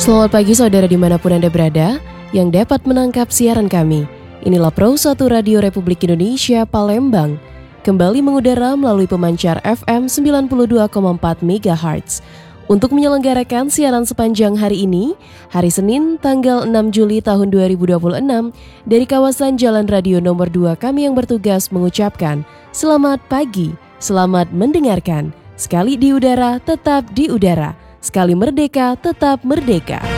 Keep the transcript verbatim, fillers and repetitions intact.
Selamat pagi saudara dimanapun Anda berada yang dapat menangkap siaran kami. Inilah Pro satu Radio Republik Indonesia Palembang, kembali mengudara melalui pemancar F M sembilan puluh dua koma empat megahertz. Untuk menyelenggarakan siaran sepanjang hari ini, hari Senin tanggal enam Juli tahun dua ribu dua puluh enam, dari kawasan Jalan Radio nomor dua kami yang bertugas mengucapkan selamat pagi, selamat mendengarkan. Sekali di udara, tetap di udara. Sekali merdeka, tetap merdeka.